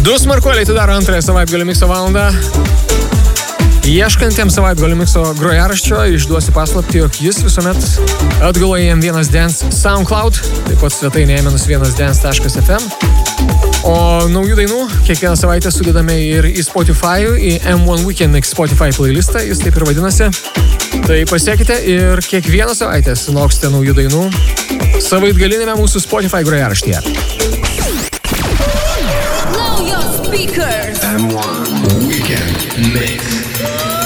Du smarkuoliai atidaro antrąją savaitgalio mikso valandą. Ieškantiems savaitgalio mikso grojaraščio išduosiu paslaptį, jog jis visuomet atgula į M1 Dance SoundCloud, taip pat svetainėje -1dance.fm. O naujų dainų kiekvieną savaitę sudedame ir į Spotify, į M1 Weekend Mix Spotify playlistą, jis taip ir vadinasi. Tai pasiekite ir kiekvieną savaitę sulauksite naujų dainų savaitgalinėme mūsų Spotify grojaraštyje. Blow your speakers. M1 Weekend Mix.